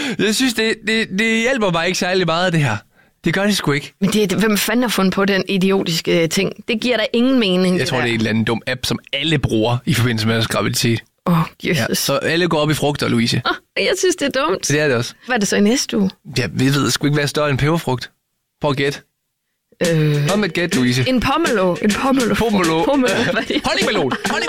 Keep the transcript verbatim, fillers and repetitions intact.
Jeg synes, det, det, det hjælper mig ikke særlig meget, det her. Det gør det sgu ikke. Men det, hvem fanden har fundet på den idiotiske ting? Det giver da ingen mening. Jeg tror, det er en eller anden dum app, som alle bruger i forbindelse med deres graviditet. Åh, oh, Jesus. Ja, så alle går op i frugter, Louise. Oh, jeg synes, det er dumt. Det er det også. Hvad er det så i næste uge? Ja, vi ved sgu ikke, hvad er større end peberfrugt. Prøv at gætte. Øh, Kom med et gæt, Louise. en pomelo. En pomelo. Pomelo. Pomelo. Hvad er det? Honningmelon. Honningmelon.